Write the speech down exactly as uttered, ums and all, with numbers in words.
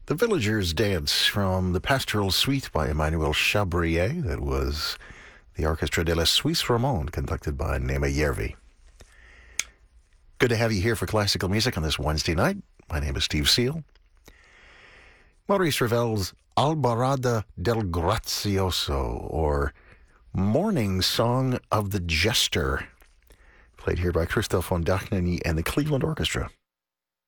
The Villagers' Dance from the Pastoral Suite by Emmanuel Chabrier. That was the Orchestra de la Suisse Romande, conducted by Nema Järvi. Good to have you here for classical music on this Wednesday night. My name is Steve Seal. Maurice Ravel's Albarada del Grazioso, or Morning Song of the Jester, played here by Christoph von Dohnanyi and the Cleveland Orchestra.